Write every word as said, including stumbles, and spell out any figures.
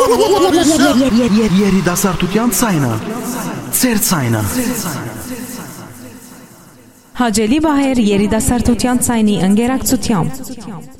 Երիտասարդության ցայնը, ծեր ցայնը։ Հաջելի Բահեր երիտասարդության ցայնի ընկերակցությամբ։